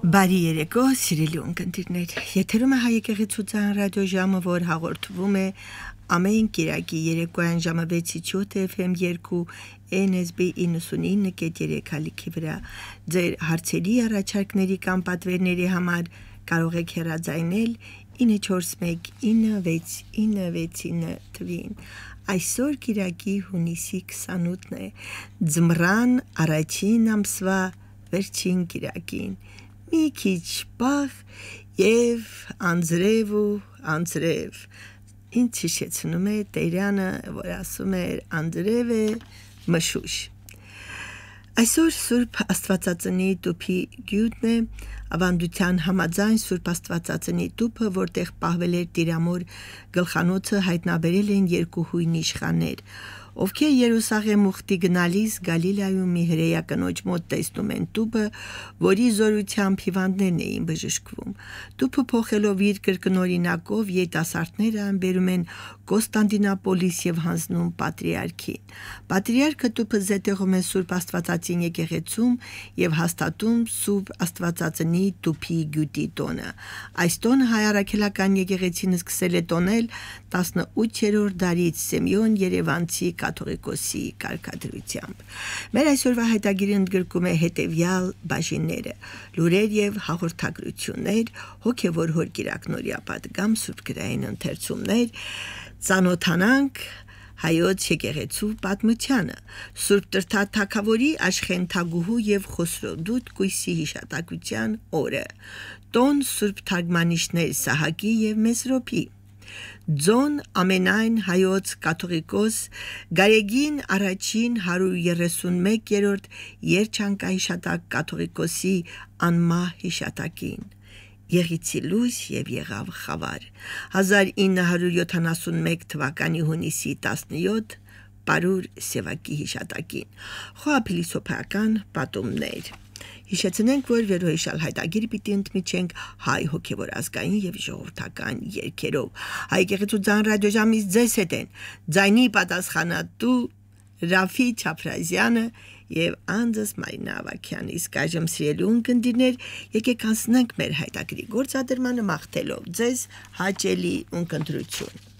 Բարի երեկո, սիրելի ունկնդիրներ, եթերում է հայ ռադիո ժամը, որ հաղորդվում է ամեն կիրակի երեկոյան ժամը 6-7 FM 2 NSB 99.3 հալիքի վրա ձեր հարցերի առաջարկների կամ պատվերների համար կարող եք հեռարձայնել 941-96969 թվին։ Այսօր կիրակի հունիսի 28-ն է, ձմռան առաջին ամսվա վերջին կիրակին։ Մի քիչ պաղ և անձրև ինձ հիշեցնում է Տերյանը, որ ասում էր անձրև է մշուշ։ Այսօր Սուրբ Աստվածածնի տուփի գյուտն է, ավանդության համաձայն Սուրբ Աստվածածնի տուփը, որտեղ պահվել էր Տիրամոր գլխանոցը, հայտնաբերել են երկու հույն իշխաններ, ովքեր Երուսաղեմ ուխտի գնալիս Գալիլայում մի հրեա կնոջ մոտ տեսնում են տուփը, որի զորությամբ հիվանդներն էին բժշկվում։ Տուփը փոխելով իր կրկնօրինակով երիտասարդները բերում են Կոստանդինապոլիս և հանձնում պատրիարքին։ Պատրիարքը տուփը զետեղում է Սուրբ Աստվածածին եկեղեցում և հաստատում Սուրբ Աստվածածնի տուփի գյուտի տոնը։ Այս տոնը հայ առաքելական եկեղեցին սկսել է տոնել 18-րդ դարից Սեմեոն Երևանցի կաթողիկոսի կարգադրությամբ։ Մեր այսօրվա հայտագիրը ընդգրկում է հետևյալ բաժինները՝ լուրեր և հաղորդագրություններ, հոգևոր հորկիրակնորյա պատգամ, սուրբգրային ընթերցումներ, ծանոթանանք հայոց եկեղեցու պատմությանը, Սուրբ Տրդատ թագավորի Աշխենթագուհու և Խոսրոդուտ կույսի հիշատակության օրը, տոն Սուրբ թարգմանիչներ Սահակի և Մեսրոպի, ձոն ամենայն հայոց կաթողիկոս Գարեգին առաջին 131-րդ երջանկահիշատակ կաթողիկոսի անմահ հիշատակին, Եղիցի լույս և եղավ խավար, 1971 թվականի հունիսի 17 պարուր Սևակի հիշատակին, խոհափիլիսոփայական պատումներ։ Հիշեցնենք, որ վերոհիշալ հայտագիրը պիտի ընդմիջենք հայ հոգևոր ազգային և ժողովրդական երգերով։ Հայ եկեղեցու ձայն ռադիոժամից ձեզ հետ են ձայնի պատասխանատու Ռաֆի Չափրազյանը և անձս Մարինա Ավագյանը։ Իսկ այժմ սիրելի ունկնդիրներ, եկեք անցնենք մեր հայտագիրի գործադրմանը, մաղթելով ձեզ հաճելի ունկնդրություն։